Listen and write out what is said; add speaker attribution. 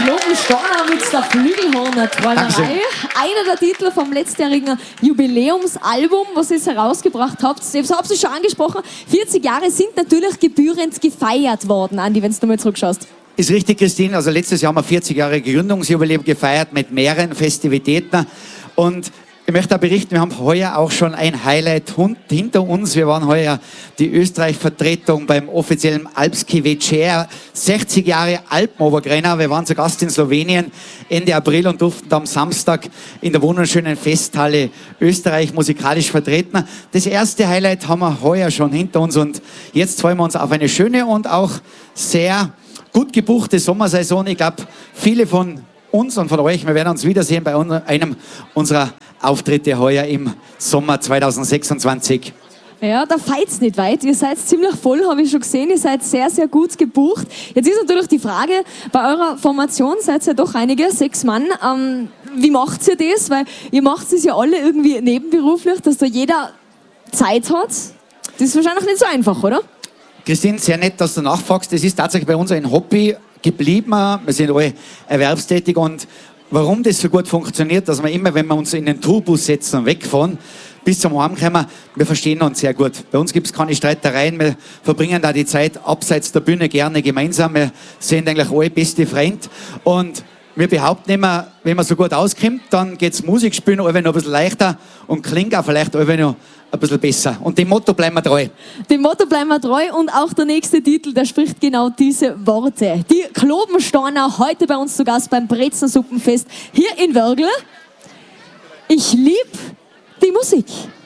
Speaker 1: Globensteiner mit der Flügelhorner-Träumerei. Einer der Titel vom letztjährigen Jubiläumsalbum, was ihr jetzt herausgebracht habt. Ich hab's schon angesprochen. 40 Jahre sind natürlich gebührend gefeiert worden, Andi, wenn du mal zurückschaust.
Speaker 2: Ist richtig, Christine. Also letztes Jahr haben wir 40 Jahre Gründungsjubiläum gefeiert mit mehreren Festivitäten. Und ich möchte auch berichten, wir haben heuer auch schon ein Highlight hinter uns. Wir waren heuer die Österreich-Vertretung beim offiziellen Alpski Večer, 60 Jahre Alpenobergrenner. Wir waren zu Gast in Slowenien Ende April und durften am Samstag in der wunderschönen Festhalle Österreich musikalisch vertreten. Das erste Highlight haben wir heuer schon hinter uns und jetzt freuen wir uns auf eine schöne und auch sehr gut gebuchte Sommersaison. Ich glaube, viele von uns und von euch, wir werden uns wiedersehen bei einem unserer Auftritte heuer im Sommer 2026.
Speaker 1: Ja, da feit's nicht weit. Ihr seid ziemlich voll, habe ich schon gesehen. Ihr seid sehr, sehr gut gebucht. Jetzt ist natürlich die Frage, bei eurer Formation seid ihr ja doch einige, 6 Mann. Wie macht ihr das? Weil ihr macht es ja alle irgendwie nebenberuflich, dass da jeder Zeit hat. Das ist wahrscheinlich nicht so einfach, oder?
Speaker 2: Christine, sehr nett, dass du nachfragst. Das ist tatsächlich bei uns ein Hobby geblieben. Wir sind alle erwerbstätig und warum das so gut funktioniert, dass wir immer, wenn wir uns in den Tourbus setzen und wegfahren, bis zum Heimkommen, wir verstehen uns sehr gut. Bei uns gibt es keine Streitereien, wir verbringen da die Zeit abseits der Bühne gerne gemeinsam. Wir sind eigentlich alle beste Freunde und wir behaupten immer, wenn man so gut auskommt, dann geht's Musik spielen noch ein bisschen leichter und klingt auch vielleicht noch ein bisschen besser. Und dem Motto bleiben wir treu.
Speaker 1: Dem Motto bleiben wir treu und auch der nächste Titel, der spricht genau diese Worte. Die Globensteiner heute bei uns zu Gast beim Brezensuppenfest hier in Wörgl. Ich lieb die Musik.